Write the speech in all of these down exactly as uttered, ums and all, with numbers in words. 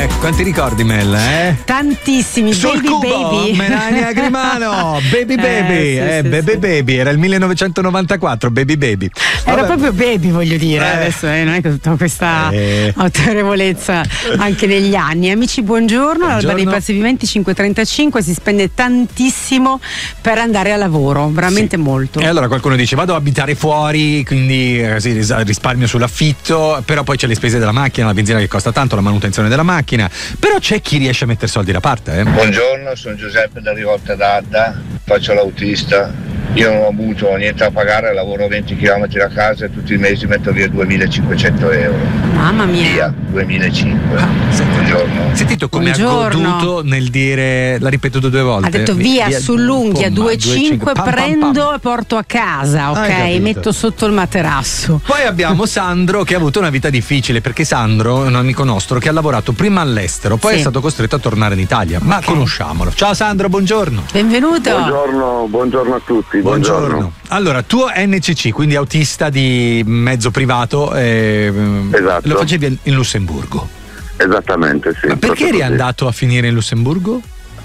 Eh, quanti ricordi, Mel, eh? Tantissimi. Sul Baby cubo, Baby. Melania Grimano, Baby Baby, Eh, sì, eh, sì, Baby sì. Baby, era il millenovecentonovantaquattro, Baby Baby. Era Vabbè. proprio baby, voglio dire, Eh. adesso eh, non è che ho tutta questa Eh. autorevolezza anche negli anni. Amici, buongiorno. All'Alba Buongiorno. dei Pazzi Viventi cinque e trentacinque si spende tantissimo per andare a lavoro, veramente Sì. molto. E allora qualcuno dice vado a abitare fuori, quindi eh, sì, ris- risparmio sull'affitto, però poi c'è le spese della macchina, la benzina che costa tanto, la manutenzione della macchina, però c'è chi riesce a mettere soldi da parte. Eh. Buongiorno, sono Giuseppe da Rivolta d'Adda, faccio l'autista. Io non ho avuto niente da pagare, lavoro venti chilometri da casa e tutti i mesi metto via duemilacinquecento euro. Mamma mia. Via, duemilacinquecento. Ah, Buongiorno. Sentito come ha Buongiorno. goduto nel dire, l'ha ripetuto due volte. Ha detto via, sull'unghia, due virgola cinque pam, pam, prendo pam. e porto a casa, ok? Hai capito. Metto sotto il materasso. Poi abbiamo Sandro che ha avuto una vita difficile perché Sandro è un amico nostro che ha lavorato prima all'estero, poi Sì. è stato costretto a tornare in Italia, ma Ok. conosciamolo. Ciao Sandro, buongiorno. Benvenuto. Buongiorno, buongiorno a tutti. Buongiorno. Allora, tu N C C, quindi autista di mezzo privato, eh, Esatto. lo facevi in Lussemburgo. Esattamente, sì. Ma perché proprio eri così. andato a finire in Lussemburgo?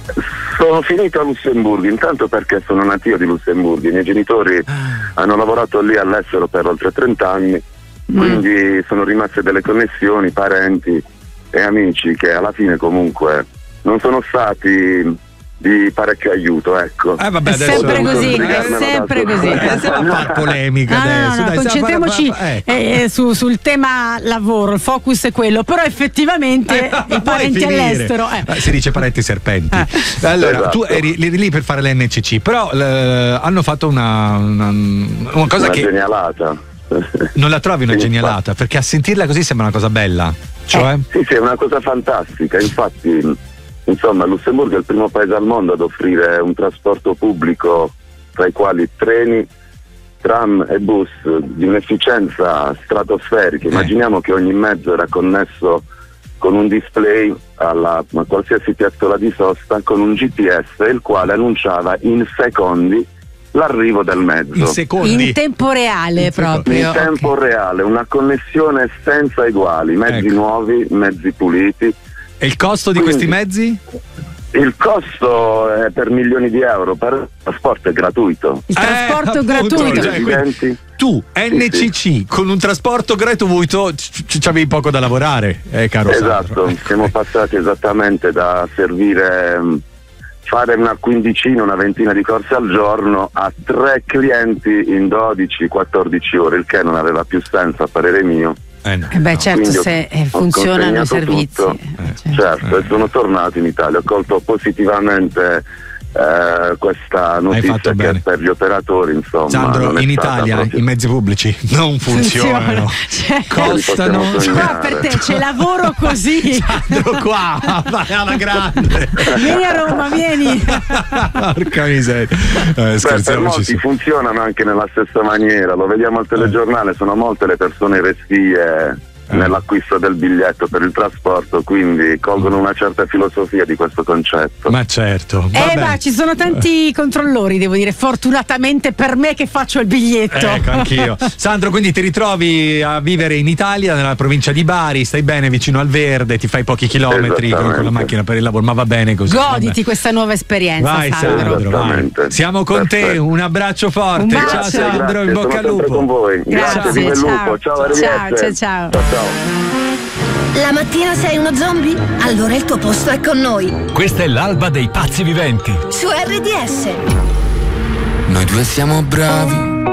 Sono finito a Lussemburgo, intanto perché sono natio di Lussemburgo. I miei genitori hanno lavorato lì all'estero per oltre trenta anni, quindi sono rimaste delle connessioni, parenti e amici che alla fine comunque non sono stati di parecchio aiuto, ecco. Eh vabbè, È adesso sempre così, è è sempre così. Eh, stiamo a fare polemica No, no, adesso. no, no, dai, stiamo a concentriamoci fare- eh. eh, su- sul tema lavoro, il focus è quello, però effettivamente Eh, ma i vuoi parenti finire? all'estero eh. Eh, si dice parenti serpenti. Eh. Allora, Esatto. tu eri, eri lì per fare l'N C C, però eh, hanno fatto una, una, una cosa Una che genialata. non la trovi una Sì, genialata, perché a sentirla così sembra una cosa bella. Cioè, Sì, sì, è una cosa fantastica. Infatti, insomma, Lussemburgo è il primo paese al mondo ad offrire un trasporto pubblico, tra i quali treni, tram e bus, di un'efficienza stratosferica. Immaginiamo che ogni mezzo era connesso con un display alla, a qualsiasi piazzola di sosta con un G P S, il quale annunciava in secondi l'arrivo del mezzo. in secondi. In tempo reale In secondi. proprio. In tempo ok. reale, una connessione senza eguali, mezzi Ecco. nuovi, mezzi puliti. E il costo di Quindi- questi mezzi? Il costo è per milioni di euro, per il trasporto è gratuito. Il trasporto Eh, appunto, gratuito. cioè, quindi Residenti. tu, N C C, Sì, con un trasporto gratuito, c- c- c'avevi poco da lavorare, eh, caro Esatto, Sandro. Ecco. siamo passati esattamente da servire, mh, fare una quindicina, una ventina di corse al giorno a tre clienti in dodici quattordici ore, il che non aveva più senso a parere mio. Eh, no, Eh beh, no. certo, Quindi ho- se eh, ho funzionano i consegnato servizi. tutto. eh, certo. Certo, e sono tornato in Italia, ho colto positivamente eh, questa notizia fatto che bene. per gli operatori, insomma, Sandro, non è in stata Italia proprio- i mezzi pubblici non funzionano. Cioè, Costano. Possiamo sognare. qua per te c'è lavoro così. Sandro qua, vai alla grande. Vieni a Roma, vieni. Porca miseria. Eh, Beh, per scherziamoci molti su. funzionano anche nella stessa maniera, lo vediamo al telegiornale, sono molte le persone restie nell'acquisto del biglietto per il trasporto, quindi colgono una certa filosofia di questo concetto. Ma certo. Eh, vabbè. ma ci sono tanti controllori, devo dire, fortunatamente per me che faccio il biglietto. Ecco, anch'io. Sandro, quindi ti ritrovi a vivere in Italia, nella provincia di Bari, stai bene vicino al verde, ti fai pochi chilometri con, con la Esattamente. macchina per il lavoro, ma va bene così. Goditi vabbè. questa nuova esperienza, Vai Sandro. Sandro, vai. Esattamente. Siamo con te, Perfetto. un abbraccio forte. Un bacio. Ciao Sandro, Grazie, in bocca sono al sempre lupo. con voi. Grazie, Grazie, viva il ciao. lupo. Ciao, Ciao, arrivederci. ciao, ciao. Ciao, ciao. La mattina sei uno zombie? Allora il tuo posto è con noi. Questa è l'Alba dei Pazzi Viventi. Su R D S. Noi due siamo bravi